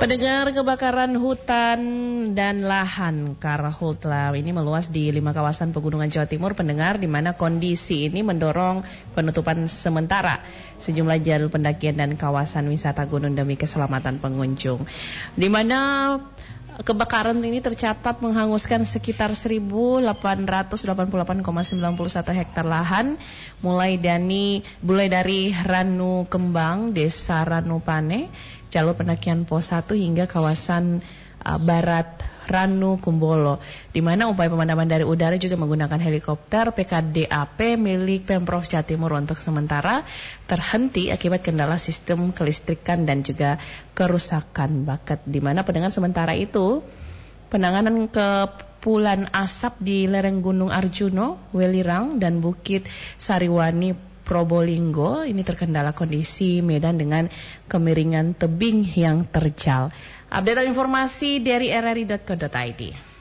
Pendengar, kebakaran hutan dan lahan karhutla ini meluas di 5 kawasan pegunungan Jawa Timur, pendengar, di mana kondisi ini mendorong penutupan sementara sejumlah jalur pendakian dan kawasan wisata gunung demi keselamatan pengunjung. Di mana kebakaran ini tercatat menghanguskan sekitar 1.888,91 hektar lahan, mulai dari Ranu Kembang, Desa Ranu Pane, jalur pendakian Pos 1 hingga kawasan barat Ranu Kumbolo, di mana upaya pemadaman dari udara juga menggunakan helikopter PKDAP milik Pemprov Jawa Timur untuk sementara terhenti akibat kendala sistem kelistrikan dan juga kerusakan bakat. Di mana pendengar, sementara itu penanganan kepulan asap di lereng Gunung Arjuno, Welirang, dan Bukit Sariwani Probolinggo ini terkendala kondisi medan dengan kemiringan tebing yang terjal. Update informasi dari rri.co.id.